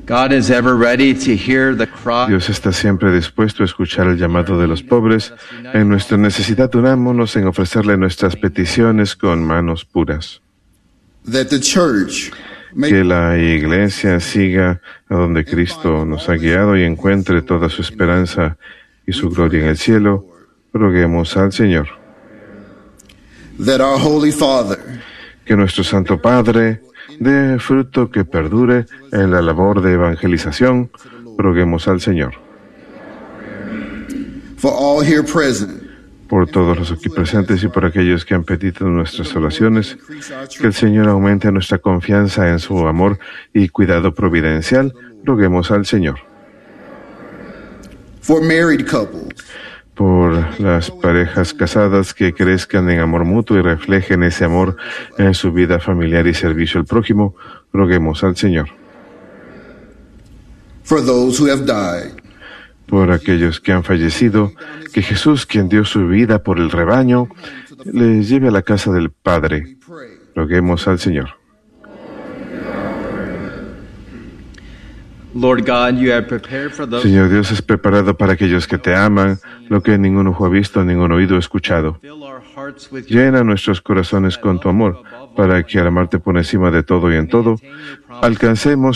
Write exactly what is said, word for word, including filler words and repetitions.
God is ever ready to hear the cry. Dios está siempre dispuesto a escuchar el llamado de los pobres. En nuestra necesidad, unámonos en ofrecerle nuestras peticiones con manos puras. That the church may Que la Iglesia siga a donde Cristo nos ha guiado y encuentre toda su esperanza y su gloria en el cielo. Roguemos al Señor. that our Holy Father Que nuestro Santo Padre dé fruto que perdure en la labor de evangelización. Roguemos al Señor. for all here present, Por todos los aquí presentes y por aquellos que han pedido nuestras oraciones, que el Señor aumente nuestra confianza en su amor y cuidado providencial. Roguemos al Señor. for married couples, Por las parejas casadas que crezcan en amor mutuo y reflejen ese amor en su vida familiar y servicio al prójimo. Roguemos al Señor. for those who have died, Por aquellos que han fallecido, que Jesús, quien dio su vida por el rebaño, les lleve a la casa del Padre. Roguemos al Señor. Lord God, you have prepared for those Señor Dios, es preparado para aquellos que te aman, lo que ningún ojo ha visto, ningún oído ha escuchado. fill our hearts with your Llena nuestros corazones con tu amor, para que al amarte por encima de todo y en todo, alcancemos